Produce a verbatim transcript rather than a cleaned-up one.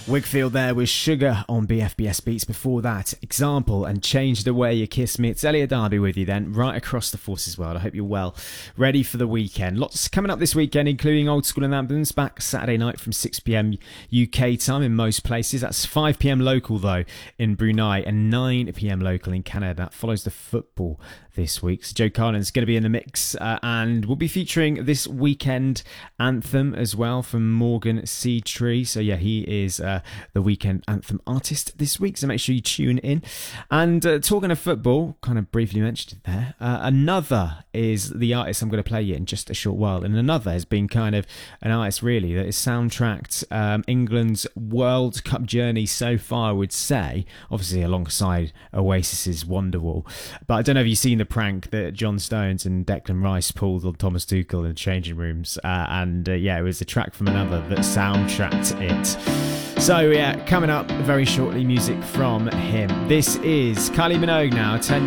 Wigfield there with Sugar on B F B S Beats. Before that, Example and Change the Way You Kiss Me. It's Elliot Darby with you then, right across the Forces world. I hope you're well, ready for the weekend. Lots coming up this weekend, including Old School and Anthems back Saturday night from six p.m. U K time in most places. That's five p.m. local though in Brunei and nine p.m. local in Canada. That follows the football this week. So Joe Carlin's going to be in the mix uh, and we'll be featuring this weekend anthem as well from Morgan Seatree. So yeah, he is uh, the weekend anthem artist this week, so make sure you tune in. And uh, talking of football, kind of briefly mentioned it there, uh, another is the artist I'm going to play you in just a short while, and another has been kind of an artist really that has soundtracked um, England's World Cup journey so far, I would say, obviously alongside Oasis's Wonderwall. But I don't know if you've seen the prank that John Stones and Declan Rice pulled on Thomas Tuchel in the changing rooms, uh, and uh, yeah, it was a track from another that soundtracked it. So yeah, coming up very shortly, music from him. This is Kylie Minogue now, ten